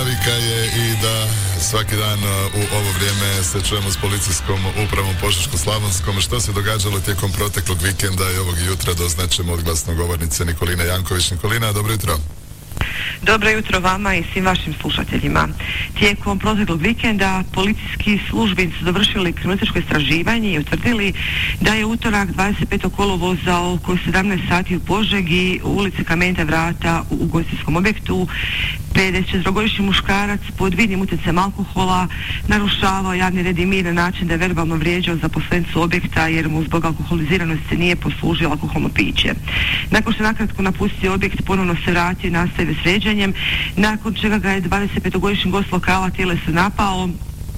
navika je i da svaki dan u ovo vrijeme se čujemo s policijskom upravom Požeško-slavonskom. Što se događalo tijekom proteklog vikenda i ovog jutra doznačemo od glasnogovornice Nikolina Janković. Nikolina, dobro jutro. Dobro jutro vama i svim vašim slušateljima. Tijekom proteklog vikenda policijski službenici su dovršili kriminalističko istraživanje i utvrdili da je utorak 25. kolovoza oko 17 sati u Požegi u ulici Kamenita vrata u ugostiteljskom objektu 54-godišnji muškarac pod vidnim utjecajem alkohola narušavao javni red i mir na način da je verbalno vrijeđao zaposlenicu objekta jer mu zbog alkoholiziranosti nije poslužio alkoholno piće. Nakon što nakratko napustio objekt, ponovno se vratio i nastavio s vrijeđanjem, nakon čega ga je 25-godišnji gost lokala tjelesno napao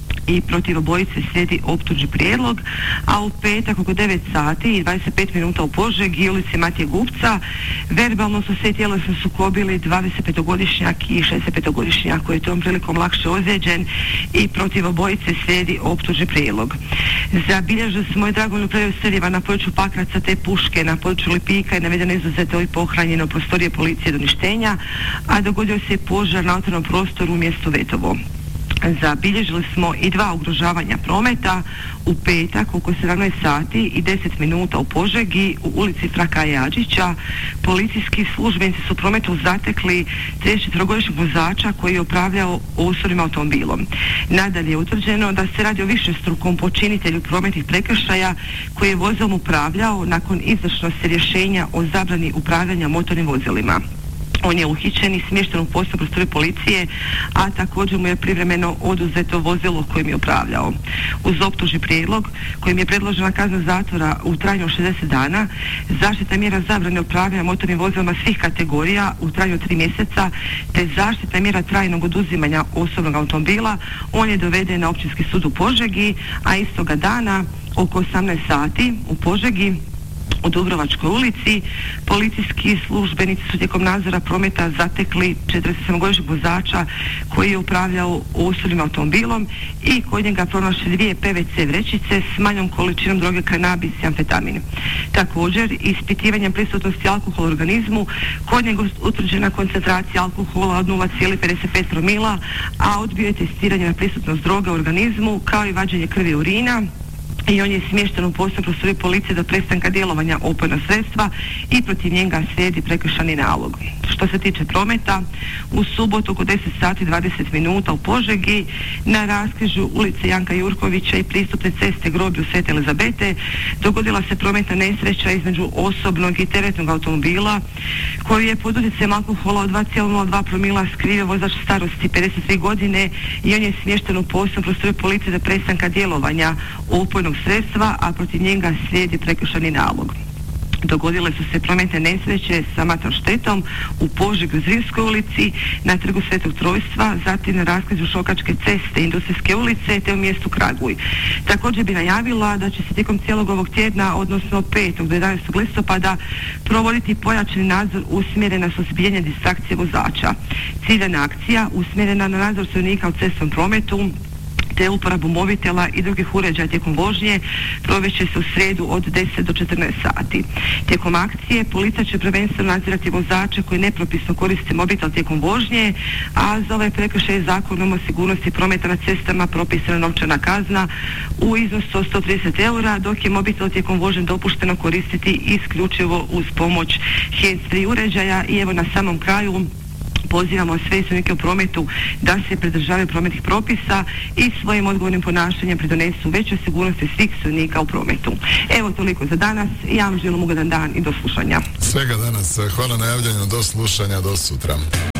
i protiv obojice slijedi optužni prijedlog, a u petak oko 9 sati i 25 minuta u Požegi, ulici Matije Gupca, verbalno su se tjelesno sukobili 25-godišnjak i 65-godišnjak koji je tom prilikom lakše ozlijeđen i protiv obojice slijedi optužni prijedlog. Zabilježili smo i dragovoljnu predaju streljiva na području Pakraca te puške na području Lipika i navedeno izuzeto i pohranjeno prostorije policije do uništenja, a dogodio se požar na otvorenom prostoru u mjestu Vetovo. Zabilježili smo i 2 ugrožavanja prometa u petak oko 17 sati i 10 minuta u Požegi u ulici Fraka Jađića. Policijski službenici su u prometu zatekli 34-godišnjeg vozača koji je upravljao osobnim automobilom. Nadalje je utvrđeno da se radi o višestrukom počinitelju prometnih prekršaja koji je vozilom upravljao nakon izvršnosti rješenja o zabrani upravljanja motornim vozilima. On je uhićen i smješten u posebnu prostoriju policije, a također mu je privremeno oduzeto vozilo kojim je upravljao. Uz optužni prijedlog kojim je predložena kazna zatvora u trajanju od 60 dana, zaštita mjera zabrane upravljanja motornim vozilima svih kategorija u trajanju od 3 mjeseca, te zaštita mjera trajnog oduzimanja osobnog automobila, on je doveden na Općinski sud u Požegi, a istoga dana oko 18 sati u Požegi u Dubrovačkoj ulici policijski službenici su tijekom nadzora prometa zatekli 47-godišnjeg vozača koji je upravljao osobnim automobilom i kod njega pronašli 2 PVC vrećice s manjom količinom droge kanabis i amfetamin. Također, ispitivanjem prisutnosti alkohola u organizmu kod njega utvrđena koncentracija alkohola od 0,55 promila, a odbio je testiranje na prisutnost droge u organizmu kao i vađenje krvi i urina. I on je smješten u posebnu prostoriju policije do prestanka djelovanja opojnog sredstva i protiv njega slijedi prekršajni nalog. Što se tiče prometa, u subotu oko 10 sati 20 minuta u Požegi na raskrižju ulice Janka Jurkovića i pristupne ceste groblju Svete Elizabete dogodila se prometna nesreća između osobnog i teretnog automobila koji je pod utjecajem alkohola od 2,02 promila skrivio vozač starosti 53 godine i on je smješten u posebnu prostoriju policije do prestanka djelovanja opojnog sredstva, a protiv njega slijedi prekršajni nalog. Dogodile su se prometne nesreće sa matnom štetom u Požegi u Zrinskoj ulici, na trgu Svetog Trojstva, zatim na raskrižju Šokačke ceste, Industrijske ulice te u mjestu Kraguj. Također bi najavila da će se tijekom cijelog ovog tjedna, odnosno 5. do 11. listopada, provoditi pojačani nadzor usmjeren na suzbijanje distrakcije vozača. Ciljana akcija usmjerena na nadzor sudionika u cestovnom prometu te uporabu mobitela i drugih uređaja tijekom vožnje provest će se u srijedu od 10 do 14 sati. Tijekom akcije policija će prvenstveno nadzirati vozače koji nepropisno koriste mobitel tijekom vožnje, a za ovaj prekršaj je Zakonom o sigurnosti prometa na cestama propisana novčana kazna u iznosu od 130 eura, dok je mobitel tijekom vožnje dopušteno koristiti isključivo uz pomoć hands-free uređaja. I evo na samom kraju pozivamo sve sudionike u prometu da se pridržavaju prometnih propisa i svojim odgovornim ponašanjem pridonesu većoj sigurnosti svih sudionika u prometu. Evo toliko za danas. Ja vam želim ugodan dan i do slušanja. Svega danas. Hvala na javljanju. Do slušanja. Do sutra.